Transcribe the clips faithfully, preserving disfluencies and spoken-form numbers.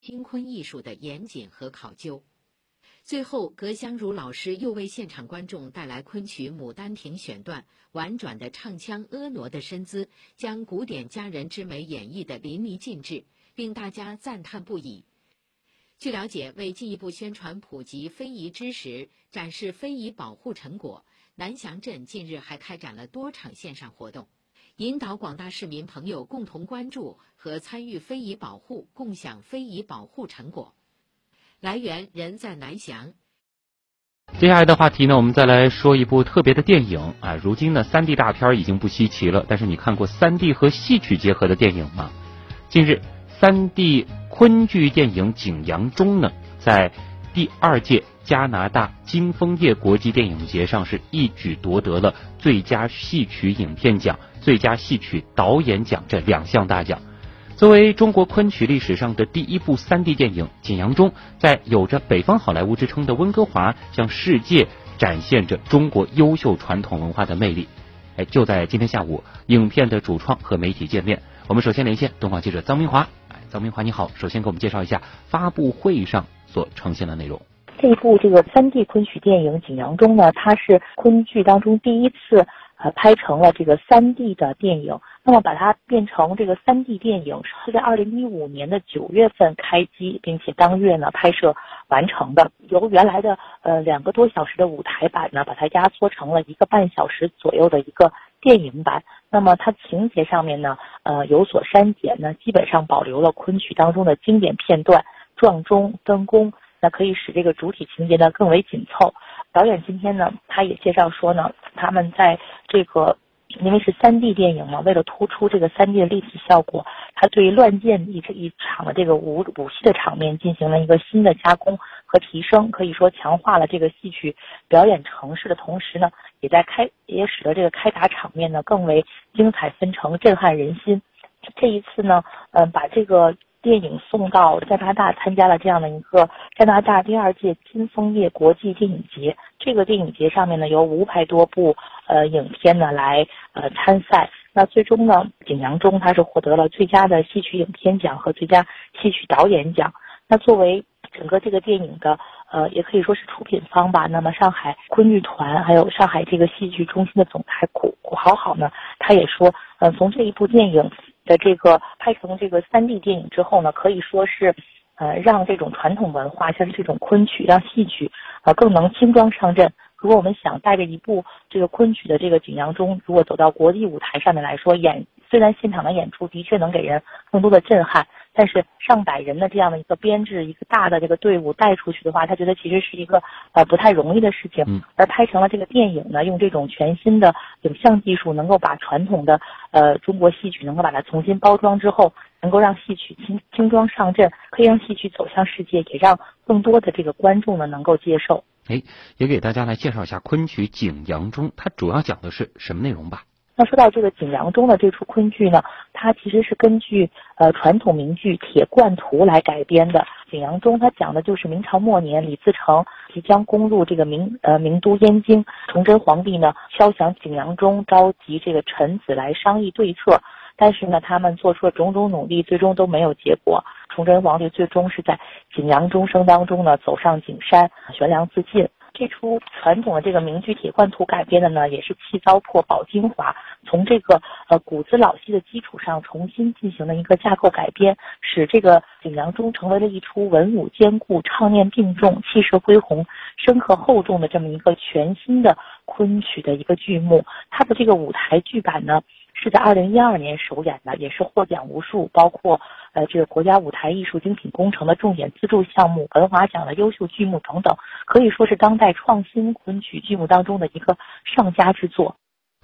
京昆艺术的严谨和考究。最后，葛香如老师又为现场观众带来昆曲《牡丹亭》选段，婉转的唱腔，婀娜的身姿，将古典佳人之美演绎得淋漓尽致，令大家赞叹不已。据了解，为进一步宣传普及非遗知识，展示非遗保护成果，南翔镇近日还开展了多场线上活动，引导广大市民朋友共同关注和参与非遗保护，共享非遗保护成果。来源人在南翔。 接下来的话题呢，我们再来说一部特别的电影啊。如今呢，三 D 大片已经不稀奇了，但是你看过三 D 和戏曲结合的电影吗？近日，三 D 昆剧电影《景阳钟》呢，在第二届加拿大金枫叶国际电影节上是一举夺得了最佳戏曲影片奖、最佳戏曲导演奖这两项大奖。作为中国昆曲历史上的第一部 三 D 电影《景阳钟》，在有着北方好莱坞之称的温哥华，向世界展现着中国优秀传统文化的魅力。哎，就在今天下午，影片的主创和媒体见面。我们首先连线东方记者臧明华。哎，臧明华你好，首先给我们介绍一下发布会上所呈现的内容。 这一部这个 三 D 昆曲电影《景阳钟》呢，它是昆剧当中第一次呃拍成了这个 三 D 的电影。那么把它变成这个 三 D 电影是在二零一五年的九月份开机，并且当月呢拍摄完成的。由原来的呃两个多小时的舞台版呢，把它压缩成了一个半小时左右的一个电影版。那么它情节上面呢，呃有所删减呢，基本上保留了昆曲当中的经典片段，撞钟、登宫，那可以使这个主体情节呢更为紧凑。导演今天呢，他也介绍说呢，他们在这个因为是 三 D 电影嘛，为了突出这个 三 D 的立体效果，他对乱箭一一场的这个武武戏的场面进行了一个新的加工和提升，可以说强化了这个戏曲表演程式的同时呢，也在开也使得这个开打场面呢更为精彩纷呈，震撼人心。这一次呢，嗯、呃，把这个电影送到加拿大，参加了这样的一个加拿大第二届金枫叶国际电影节。这个电影节上面呢，有五百多部呃影片呢来呃参赛。那最终呢，景阳钟它是获得了最佳的戏曲影片奖和最佳戏曲导演奖。那作为整个这个电影的呃，也可以说是出品方吧。那么上海昆剧团还有上海这个戏剧中心的总裁古古好好呢，他也说，呃，从这一部电影的这个拍成这个 三 D 电影之后呢，可以说是呃让这种传统文化，像是这种昆曲，让戏曲呃更能轻装上阵。如果我们想带着一部这个昆曲的这个景阳钟，如果走到国际舞台上面来说，演虽然现场的演出的确能给人更多的震撼，但是上百人的这样的一个编制，一个大的这个队伍带出去的话，他觉得其实是一个呃不太容易的事情。 嗯， 而拍成了这个电影呢，用这种全新的影像技术，能够把传统的呃中国戏曲能够把它重新包装之后，能够让戏曲轻轻装上阵，可以让戏曲走向世界，也让更多的这个观众呢能够接受。 哎，也给大家来介绍一下昆曲《景阳钟》，它主要讲的是什么内容吧？ 那说到这个《景阳钟》的这出昆剧呢，它其实是根据呃传统名剧《铁罐图》来改编的。《景阳钟》它讲的就是明朝末年李自成即将攻入这个名呃名都燕京，崇祯皇帝呢敲响景阳钟，召集这个臣子来商议对策。但是呢，他们做出了种种努力，最终都没有结果。崇祯皇帝最终是在景阳钟声当中呢，走上景山，悬梁自尽。这出传统的这个名剧《铁罐图》改编的呢，也是弃糟粕保精华，从这个呃古字老戏的基础上重新进行了一个架构改编，使这个景阳钟成为了一出文武兼顾、唱念并重、气势恢宏、深刻厚重的这么一个全新的昆曲的一个剧目。它的这个舞台剧版呢，是在二零一二年首演的，也是获奖无数，包括呃这个国家舞台艺术精品工程的重点资助项目、文华奖的优秀剧目等等，可以说是当代创新昆曲剧目当中的一个上佳之作。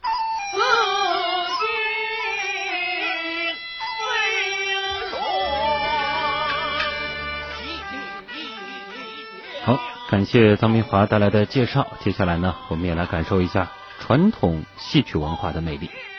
好，感谢臧明华带来的介绍。接下来呢，我们也来感受一下传统戏曲文化的魅力。